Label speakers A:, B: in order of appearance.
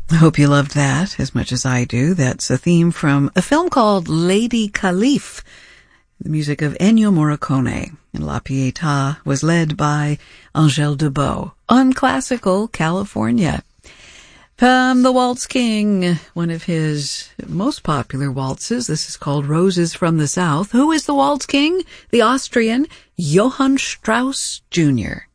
A: I hope you loved that as much as I do. That's a theme from a film called Lady Khalif, the music of Ennio Morricone. And La Pietà was led by Angèle Debout on Classical California. From the Waltz King, one of his most popular waltzes. This is called Roses from the South. Who is the Waltz King? The Austrian Johann Strauss Jr.